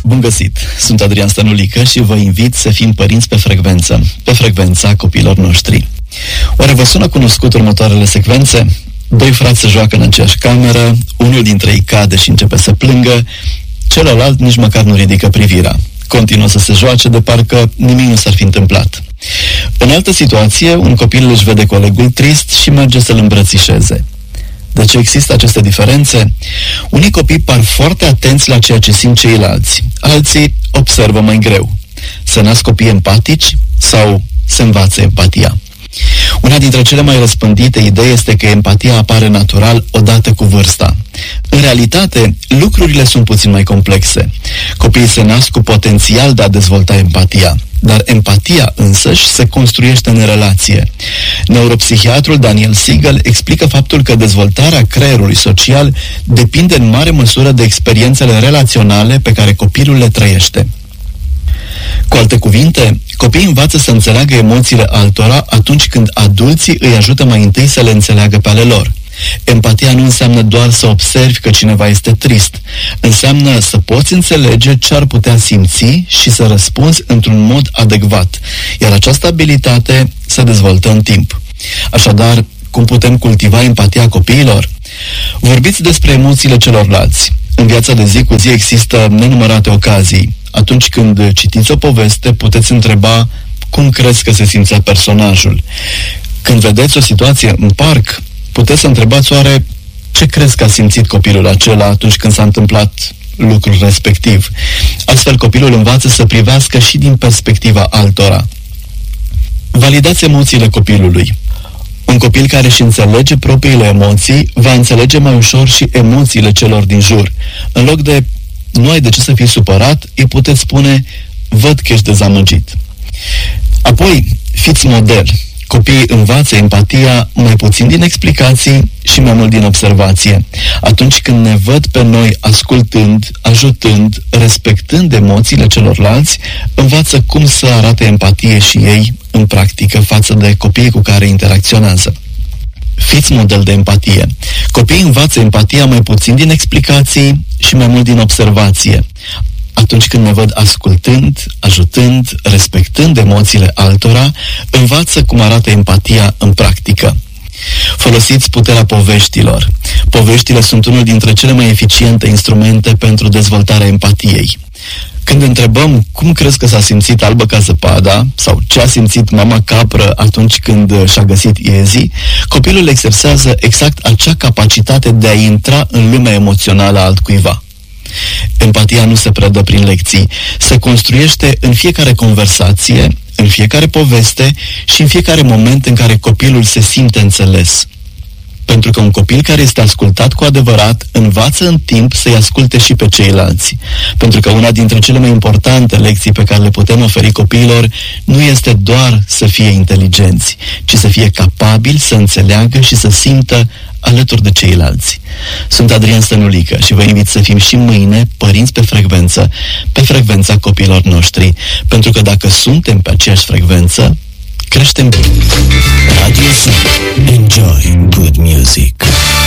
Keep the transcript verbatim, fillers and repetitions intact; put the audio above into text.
Bun găsit! Sunt Adrian Stănulică și vă invit să fim părinți pe frecvență, pe frecvența copiilor noștri. Oare vă sună cunoscut următoarele secvențe? Doi frați se joacă în aceeași cameră, unul dintre ei cade și începe să plângă, celălalt nici măcar nu ridică privirea. Continuă să se joace de parcă nimic nu s-ar fi întâmplat. În altă situație, un copil își vede colegul trist și merge să-l îmbrățișeze. De ce există aceste diferențe? Unii copii par foarte atenți la ceea ce simt ceilalți, alții observă mai greu. Se nasc copii empatici sau se învață empatia? Una dintre cele mai răspândite idei este că empatia apare natural odată cu vârsta. În realitate, lucrurile sunt puțin mai complexe. Copiii se nasc cu potențial de a dezvolta empatia, dar empatia însăși se construiește în relație. Neuropsihiatrul Daniel Siegel explică faptul că dezvoltarea creierului social depinde în mare măsură de experiențele relaționale pe care copilul le trăiește. Cu alte cuvinte, copiii învață să înțeleagă emoțiile altora atunci când adulții îi ajută mai întâi să le înțeleagă pe ale lor. Empatia nu înseamnă doar să observi că cineva este trist. Înseamnă să poți înțelege ce ar putea simți și să răspunzi într-un mod adecvat. Iar această abilitate se dezvoltă în timp. Așadar, cum putem cultiva empatia copiilor? Vorbiți despre emoțiile celorlalți. În viața de zi cu zi există nenumărate ocazii. Atunci când citiți o poveste, puteți întreba cum crezi că se simțea personajul. Când vedeți o situație în parc, puteți să întrebați oare ce crezi că a simțit copilul acela atunci când s-a întâmplat lucrul respectiv. Astfel, copilul învață să privească și din perspectiva altora. Validați emoțiile copilului. Un copil care își înțelege propriile emoții va înțelege mai ușor și emoțiile celor din jur. În loc de nu ai de ce să fii supărat, îi puteți spune văd că ești dezamăgit. Apoi, fiți model. Copiii învață empatia mai puțin din explicații și mai mult din observație. Atunci când ne văd pe noi ascultând, ajutând, respectând emoțiile celorlalți, învață cum să arate empatie și ei în practică față de copiii cu care interacționează. Fiți model de empatie. Copiii învață empatia mai puțin din explicații și mai mult din observație. Atunci când ne văd ascultând, ajutând, respectând emoțiile altora, învață cum arată empatia în practică. Folosiți puterea poveștilor. Poveștile sunt unul dintre cele mai eficiente instrumente pentru dezvoltarea empatiei. Când întrebăm cum crezi că s-a simțit albă ca zăpada sau ce a simțit mama capră atunci când și-a găsit iezii, copilul exersează exact acea capacitate de a intra în lumea emoțională a altcuiva. Empatia nu se predă prin lecții, se construiește în fiecare conversație, în fiecare poveste și în fiecare moment în care copilul se simte înțeles. Pentru că un copil care este ascultat cu adevărat învață în timp să-i asculte și pe ceilalți. Pentru că una dintre cele mai importante lecții pe care le putem oferi copiilor nu este doar să fie inteligenți, ci să fie capabili să înțeleagă și să simtă alături de ceilalți. Sunt Adrian Stănulică și vă invit să fim și mâine părinți pe frecvență, pe frecvența copiilor noștri. Pentru că dacă suntem pe aceeași frecvență, creștem bine. Radio Sun. Enjoy good music.